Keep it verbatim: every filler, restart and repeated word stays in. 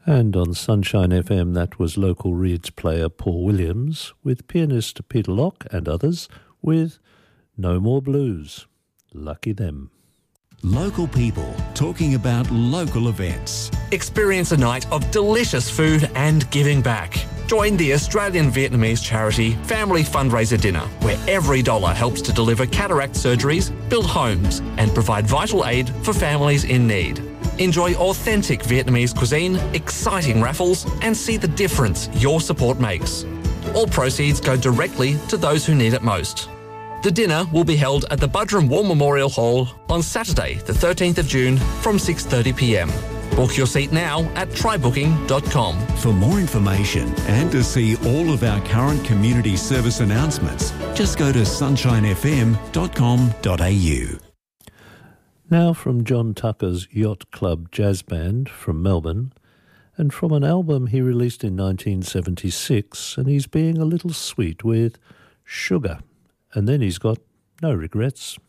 And on Sunshine F M, that was local reeds player Paul Williams with pianist Peter Locke and others with No More Blues. Lucky them. Local people talking about local events. Experience a night of delicious food and giving back. Join the Australian Vietnamese charity Family Fundraiser Dinner, where every dollar helps to deliver cataract surgeries, build homes, and provide vital aid for families in need. Enjoy authentic Vietnamese cuisine, exciting raffles, and see the difference your support makes. All proceeds go directly to those who need it most. The dinner will be held at the Budrum War Memorial Hall on Saturday, the thirteenth of June from six thirty p m. Book your seat now at try booking dot com. For more information and to see all of our current community service announcements, just go to sunshine f m dot com dot a u. Now from John Tucker's Yacht Club Jazz Band from Melbourne, and from an album he released in nineteen seventy-six, and he's being a little sweet with Sugar. And then he's got No Regrets.